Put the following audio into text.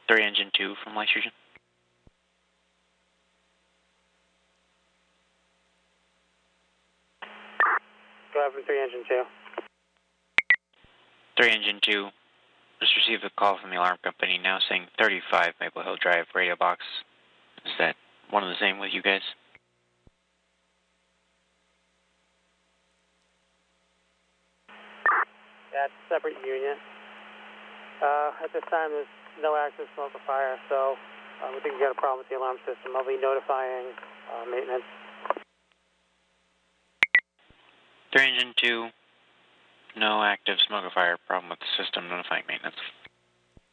3 engine 2 from Lysergian. Go ahead from 3 engine 2. 3 engine 2, just received a call from the alarm company now saying 35 Maple Hill Drive radio box. Is that one and the same with you guys? That's a separate unit. At this time, there's no active smoke or fire, so we think we got a problem with the alarm system. I'll be notifying maintenance. 3 engine 2, no active smoke or fire problem with the system, notifying maintenance.